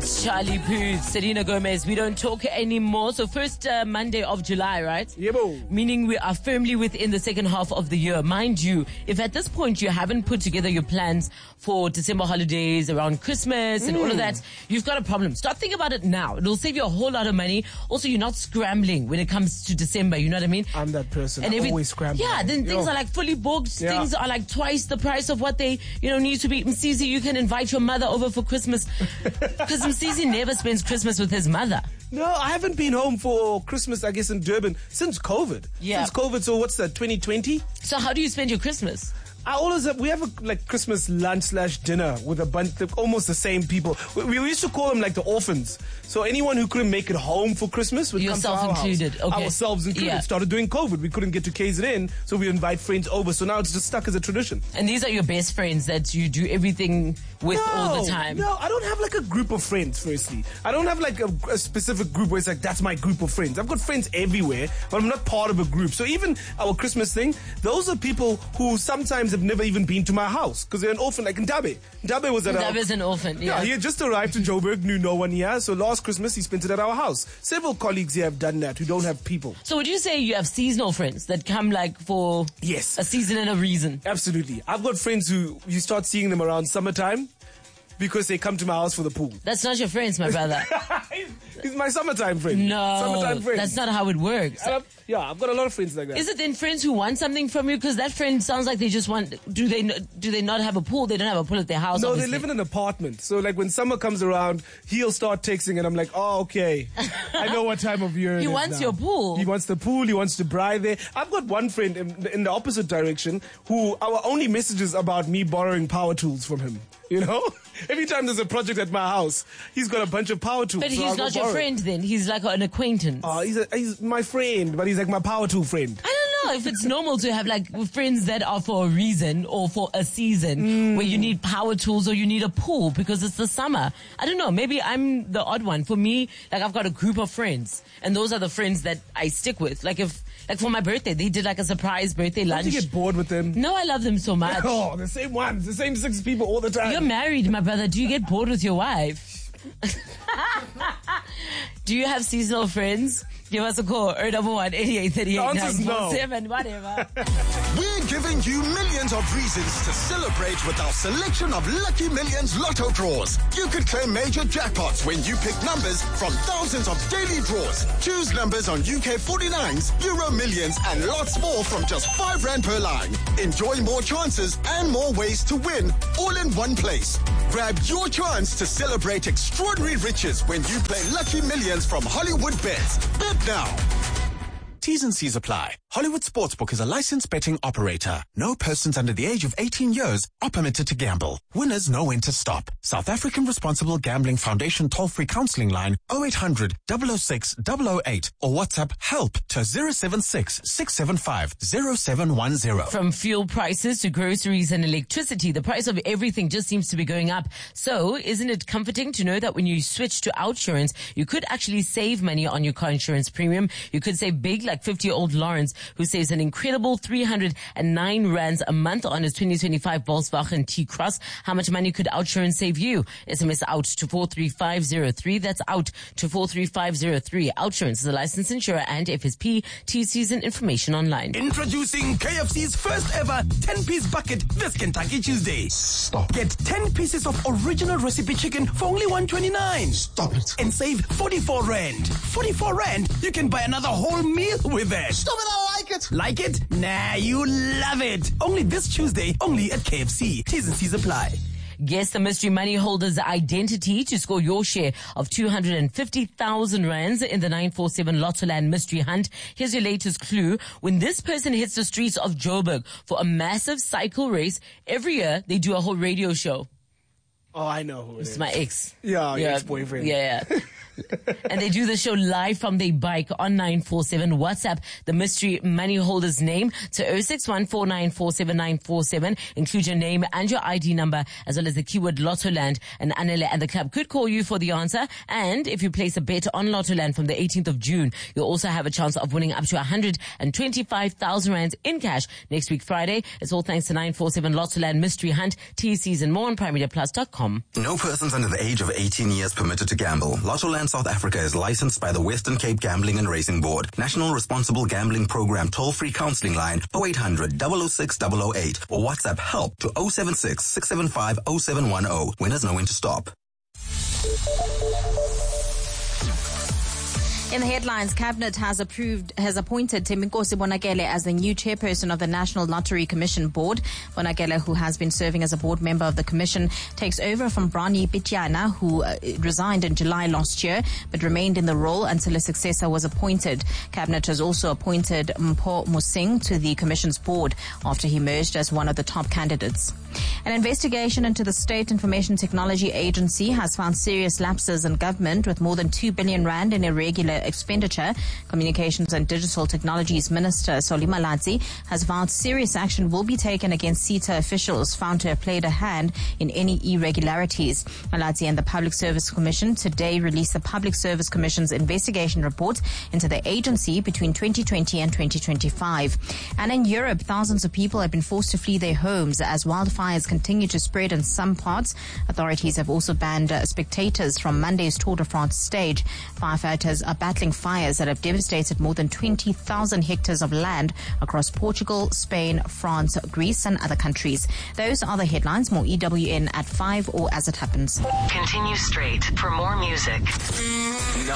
Charlie Puth, Selena Gomez, we don't talk anymore. So first Monday of July, right? Yebo. Meaning we are firmly within the second half of the year. Mind you, if at this point you haven't put together your plans for December holidays, around Christmas and all of that, you've got a problem. Start thinking about it now. It'll save you a whole lot of money. Also, you're not scrambling when it comes to December. You know what I mean? I'm that person. I'm always scrambling. Yeah, then things are like fully booked. Yeah. Things are like twice the price of what they, need to be. Msisi, you can invite your mother over for Christmas. Because Msisi never spends Christmas with his mother. No, I haven't been home for Christmas, I guess, in Durban since COVID. Yeah. Since COVID, so what's that, 2020? So how do you spend your Christmas? We have a Christmas lunch / dinner with a bunch of almost the same people. We used to call them like the orphans. So anyone who couldn't make it home for Christmas would come to our house. Yourself included, okay. Ourselves included. Yeah. Started doing COVID. We couldn't get to KZN, so we invite friends over. So now it's just stuck as a tradition. And these are your best friends that you do everything with all the time? No, I don't have like a group of friends, firstly. I don't have like a specific group where it's like, that's my group of friends. I've got friends everywhere, but I'm not part of a group. So even our Christmas thing, those are people who sometimes have never even been to my house because they're an orphan, like Ndabe. Ndabe was at Ndabe's an orphan, yeah. He had just arrived to Joburg, knew no one here. So last Christmas, he spent it at our house. Several colleagues here have done that who don't have people. So would you say you have seasonal friends that come like for Yes, a season and a reason? Absolutely. I've got friends who you start seeing them around summertime because they come to my house for the pool. That's not your friends, my brother. He's my summertime friend. No, summertime friend. That's not how it works. I've got a lot of friends like that. Is it then friends who want something from you? Because that friend sounds like they just want. Do they not have a pool? They don't have a pool at their house. No, obviously. They live in an apartment. So like when summer comes around, he'll start texting, and I'm like, oh, okay, I know what time of year. He it is wants now. your pool. He wants the pool. He wants to braai there. I've got one friend in the opposite direction who our only message is about me borrowing power tools from him. You know, every time there's a project at my house, he's got a bunch of power tools. But he's not your friend then. He's like an acquaintance. He's my friend, but he's like my power tool friend. I don't know if it's normal to have like friends that are for a reason or for a season where you need power tools or you need a pool because it's the summer. I don't know. Maybe I'm the odd one. For me, like I've got a group of friends and those are the friends that I stick with. Like for my birthday, they did like a surprise birthday lunch. Don't you get bored with them? No, I love them so much. Oh, the same ones, the same 6 people all the time. You're married, my brother. Do you get bored with your wife? Do you have seasonal friends? Give us a call. 011 8838 947, whatever. We're giving you millions of reasons to celebrate with our selection of Lucky Millions Lotto draws. You could claim major jackpots when you pick numbers from thousands of daily draws. Choose numbers on UK 49s, Euro Millions, and lots more from just R5 per line. Enjoy more chances and more ways to win, all in one place. Grab your chance to celebrate extraordinary riches when you play Lucky Millions from Hollywood Bets. Bet now. T's and C's apply. Hollywood Sportsbook is a licensed betting operator. No persons under the age of 18 years are permitted to gamble. Winners know when to stop. South African Responsible Gambling Foundation toll-free counseling line 0800 006 008 or WhatsApp help to 076 675 0710. From fuel prices to groceries and electricity, the price of everything just seems to be going up. So isn't it comforting to know that when you switch to OUTsurance, you could actually save money on your car insurance premium? You could save big, like 50-year-old Lawrence, who saves an incredible 309 rands a month on his 2025 Volkswagen T-Cross. How much money could OUTsurance save you? SMS out to 43503. That's out to 43503. OUTsurance is a licensed insurer and FSP. TCs and information online. Introducing KFC's first ever 10-piece bucket this Kentucky Tuesday. Stop. Get 10 pieces of original recipe chicken for only $1.29. Stop it. And save 44 rand. 44 rand, you can buy another whole meal with it. Stop it, I like it. Like it? Nah, you love it. Only this Tuesday, only at KFC. T's and C's apply. Guess the mystery money holder's identity to score your share of 250,000 rands in the 947 Lottoland mystery hunt. Here's your latest clue. When this person hits the streets of Joburg for a massive cycle race, every year they do a whole radio show. Oh, I know who it is. It's my ex. Yeah, your ex-boyfriend. Yeah. And they do the show live from their bike on 947. WhatsApp the mystery money holder's name to 0614947947. Include your name and your ID number, as well as the keyword Lottoland, and Anele and the club could call you for the answer. And if you place a bet on Lottoland from the 18th of June, you'll also have a chance of winning up to 125,000 rands in cash next week Friday. It's all thanks to 947 Lottoland Mystery Hunt. TCs and more on PrimeMediaPlus.com. No persons under the age of 18 years permitted to gamble. Lottoland South Africa is licensed by the Western Cape Gambling and Racing Board. National Responsible Gambling Program toll-free counseling line 0800 006 008 or WhatsApp help to 076 675 0710. Winners know when to stop. In the headlines, Cabinet has appointed Thembinkosi Bonakele as the new chairperson of the National Lottery Commission Board. Bonakele, who has been serving as a board member of the commission, takes over from Brani Pityana, who resigned in July last year, but remained in the role until a successor was appointed. Cabinet has also appointed Mpho Musing to the commission's board after he emerged as one of the top candidates. An investigation into the State Information Technology Agency has found serious lapses in government, with more than 2 billion rand in irregular expenditure. Communications and Digital Technologies Minister Solly Malatsi has vowed serious action will be taken against SETA officials found to have played a hand in any irregularities. Malatsi and the Public Service Commission today released the Public Service Commission's investigation report into the agency between 2020 and 2025. And in Europe, thousands of people have been forced to flee their homes as wildfires continue to spread in some parts. Authorities have also banned spectators from Monday's Tour de France stage. Firefighters are battling fires that have devastated more than 20,000 hectares of land across Portugal, Spain, France, Greece, and other countries. Those are the headlines. More EWN at 5 or as it happens. Continue straight for more music.